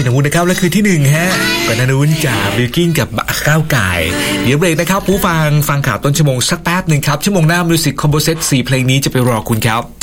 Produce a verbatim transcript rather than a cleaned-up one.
นูนะครับและคือที่หนึ่งฮะกนานูนจากบิลกิ้นกับข้าวไก่เดี๋ยวเบรกนะครับผู้ฟังฟังข่าวต้นชั่วโมงสักแป๊บหนึ่งครับชั่วโมงหน้ามิวสิกคอมโพเซตสี่เพลงนี้จะไปรอคุณครับ